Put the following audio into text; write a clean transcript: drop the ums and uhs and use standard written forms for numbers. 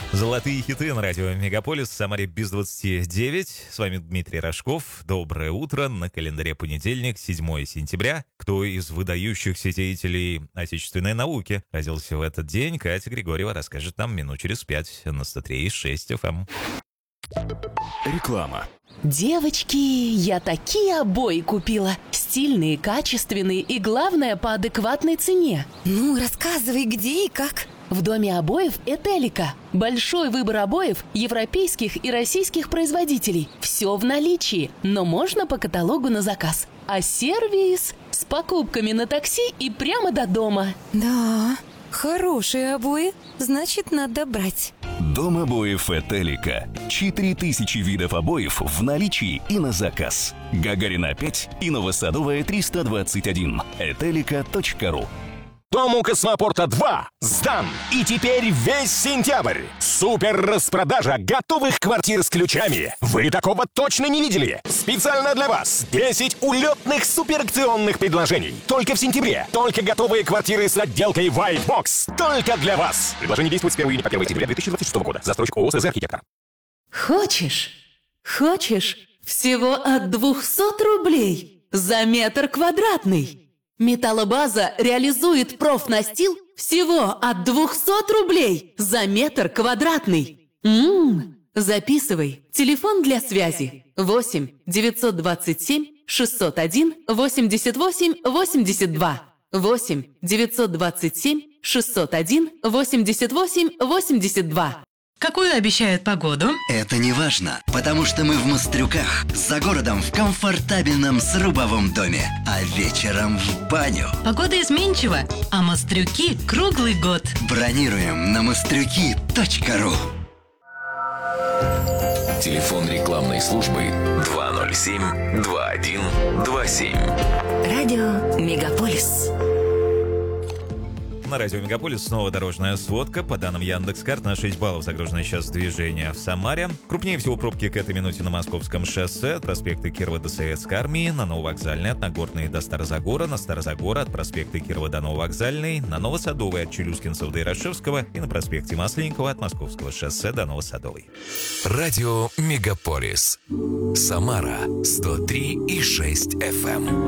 Золотые хиты на радио Мегаполис в Самаре без 29. С вами Дмитрий Рожков. Доброе утро. На календаре понедельник, 7 сентября. Кто из выдающихся деятелей отечественной науки родился в этот день? Катя Григорьева расскажет нам минут через 5 на 103,6 FM. Реклама. Девочки, я такие обои купила. Стильные, качественные и, главное, по адекватной цене. Ну, рассказывай, где и как. В доме обоев «Этелика». Большой выбор обоев европейских и российских производителей. Все в наличии, но можно по каталогу на заказ. А сервис с покупками на такси и прямо до дома. Да, хорошие обои, значит, надо брать. Дом обоев «Этелика». 4000 видов обоев в наличии и на заказ. Гагарина 5 и Новосадовая 321. Этелика.ру. Дом у Космопорта 2 сдан! И теперь весь сентябрь! Супер распродажа готовых квартир с ключами! Вы такого точно не видели! Специально для вас 10 улетных суперакционных предложений! Только в сентябре! Только готовые квартиры с отделкой White Box! Только для вас! Предложение действует с 1 июня по 1 сентября 2026 года. Застройщик ООО «СЗ Архитектор». Хочешь? Всего от 200 рублей за метр квадратный. Металлобаза реализует профнастил всего от 200 рублей за метр квадратный. Записывай. Телефон для связи 8 927 601 88 82. 8 927 601 88 82. Какую обещают погоду? Это не важно, потому что мы в Мострюках, за городом в комфортабельном срубовом доме, а вечером в баню. Погода изменчива, а Мострюки круглый год. Бронируем на мострюки.ру. Телефон рекламной службы 207-2127. Радио Мегаполис. На радио Мегаполис снова дорожная сводка. По данным Яндекс.Карт, на 6 баллов загружено сейчас движение в Самаре. Крупнее всего пробки к этой минуте на Московском шоссе от проспекта Кирова до Советской Армии, на Нововокзальной от Нагорной до Старозагора, на Старозагора от проспекта Кирова до Нововокзальной, на Новосадовой от Челюскинцев до Ярошевского и на проспекте Масленникова от Московского шоссе до Новосадовой. Радио Мегаполис. Самара 103,6 FM.